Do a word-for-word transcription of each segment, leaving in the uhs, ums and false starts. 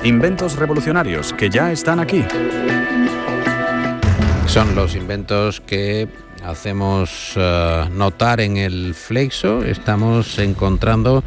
Inventos revolucionarios que ya están aquí. Son los inventos que hacemos uh, notar en el Flexo. Estamos encontrando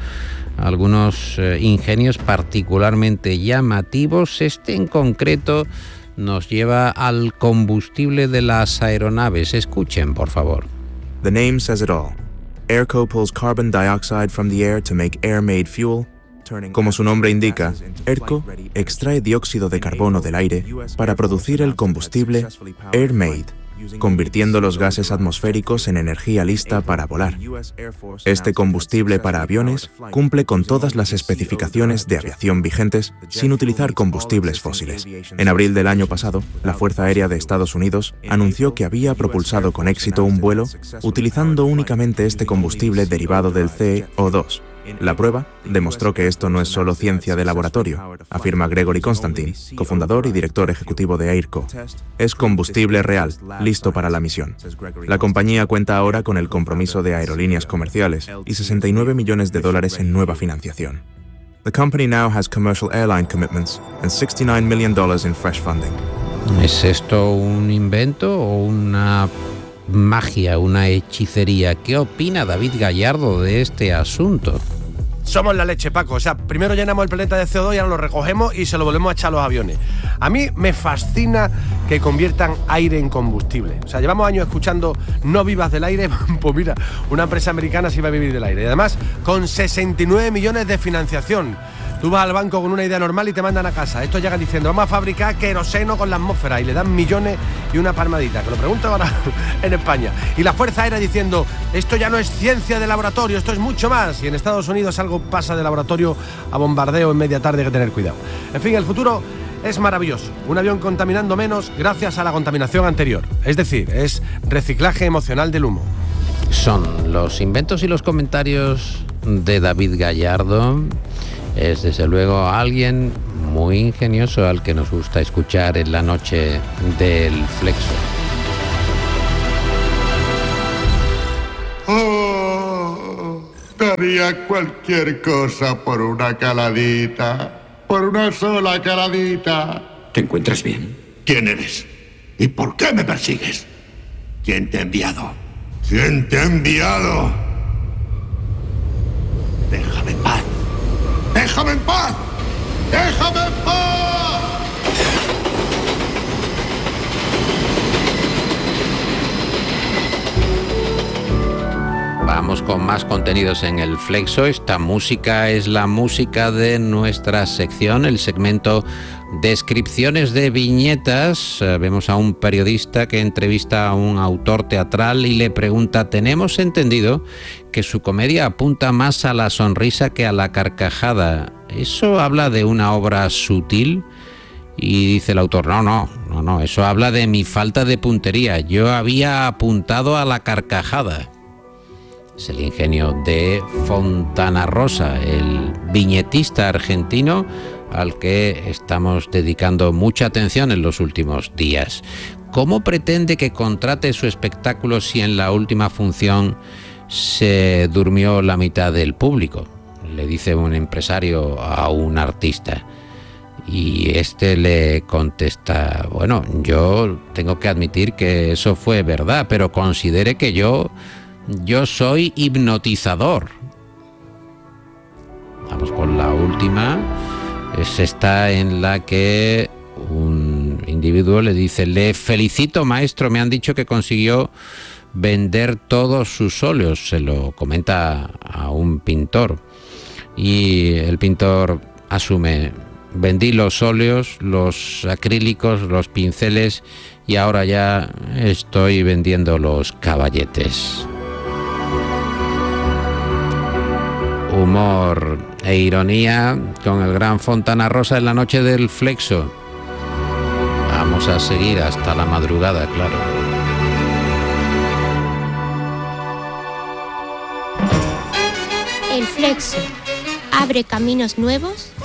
algunos uh, ingenios particularmente llamativos. Este en concreto nos lleva al combustible de las aeronaves. Escuchen, por favor. The name says it all. Airco pulls carbon dioxide from the air to make air-made fuel. Como su nombre indica, Airco extrae dióxido de carbono del aire para producir el combustible Air-Made, convirtiendo los gases atmosféricos en energía lista para volar. Este combustible para aviones cumple con todas las especificaciones de aviación vigentes sin utilizar combustibles fósiles. En abril del año pasado, la Fuerza Aérea de Estados Unidos anunció que había propulsado con éxito un vuelo utilizando únicamente este combustible derivado del C O dos. La prueba demostró que esto no es solo ciencia de laboratorio, afirma Gregory Constantin, cofundador y director ejecutivo de Airco. Es combustible real, listo para la misión. La compañía cuenta ahora con el compromiso de aerolíneas comerciales y sesenta y nueve millones de dólares en nueva financiación. The company now has commercial airline commitments and sixty-nine million dollars in fresh funding. ¿Es esto un invento o una magia, una hechicería? ¿Qué opina David Gallardo de este asunto? Somos la leche, Paco. O sea, primero llenamos el planeta de C O dos y ahora lo recogemos y se lo volvemos a echar a los aviones. A mí me fascina que conviertan aire en combustible. O sea, llevamos años escuchando no vivas del aire. Pues mira, una empresa americana sí va a vivir del aire. Y además, con sesenta y nueve millones de financiación. Tú vas al banco con una idea normal y te mandan a casa. Estos llegan diciendo, vamos a fabricar queroseno con la atmósfera, y le dan millones y una palmadita, que lo pregunto ahora en España. Y la Fuerza Aérea diciendo, esto ya no es ciencia de laboratorio, esto es mucho más. Y en Estados Unidos algo pasa de laboratorio a bombardeo en media tarde, hay que tener cuidado. En fin, el futuro es maravilloso. Un avión contaminando menos gracias a la contaminación anterior. Es decir, es reciclaje emocional del humo. Son los inventos y los comentarios de David Gallardo. Es desde luego alguien muy ingenioso al que nos gusta escuchar en la noche del Flexo. Oh, daría cualquier cosa por una caladita, por una sola caladita. ¿Te encuentras bien? ¿Quién eres? ¿Y por qué me persigues? ¿Quién te ha enviado? ¿Quién te ha enviado? Déjame en paz. ¡Déjame en paz! ¡Déjame en paz! Vamos con más contenidos en el Flexo. Esta música es la música de nuestra sección, el segmento Descripciones de viñetas. Vemos a un periodista que entrevista a un autor teatral y le pregunta, tenemos entendido que su comedia apunta más a la sonrisa que a la carcajada. ¿Eso habla de una obra sutil? Y dice el autor, no, no, no, no, eso habla de mi falta de puntería. Yo había apuntado a la carcajada. Es el ingenio de Fontanarosa, el viñetista argentino al que estamos dedicando mucha atención en los últimos días. ¿Cómo pretende que contrate su espectáculo si en la última función se durmió la mitad del público? Le dice un empresario a un artista. Y este le contesta, bueno, yo tengo que admitir que eso fue verdad, pero considere que yo, yo soy hipnotizador. Vamos con la última. Es esta en la que un individuo le dice, le felicito, maestro, me han dicho que consiguió vender todos sus óleos. Se lo comenta a un pintor y el pintor asume, vendí los óleos, los acrílicos, los pinceles y ahora ya estoy vendiendo los caballetes. Humor e ironía con el gran Fontanarosa en la noche del Flexo. Vamos a seguir hasta la madrugada, claro. El Flexo abre caminos nuevos